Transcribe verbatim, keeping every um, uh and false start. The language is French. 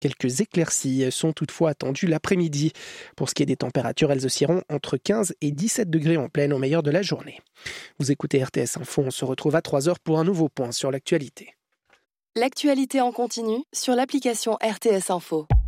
Quelques éclaircies sont toutefois attendues l'après-midi. Pour ce qui est des températures, elles oscilleront entre quinze et dix-sept degrés en pleine au meilleur de la journée. Vous écoutez R T S Info, on se retrouve à trois heures pour un nouveau point sur l'actualité. L'actualité en continu sur l'application R T S Info.